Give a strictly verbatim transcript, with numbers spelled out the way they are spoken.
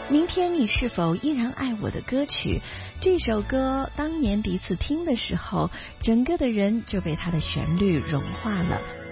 明天你是否依然爱我的歌曲？这首歌当年第一次听的时候，整个的人就被它的旋律融化了。